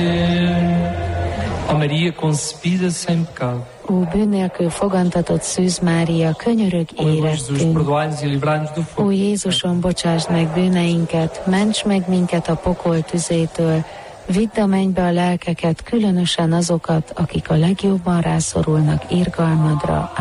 Ó Maria concebida sem pecado. Ó bűn nélkül fogantatott Szűz Mária, könyörög érettünk. Ó Jézusom, bocsásd meg bűneinket, ments meg minket a pokol tüzétől, vidd a mennybe a lelkeket, különösen azokat, akik a legjobban rászorulnak irgalmadra.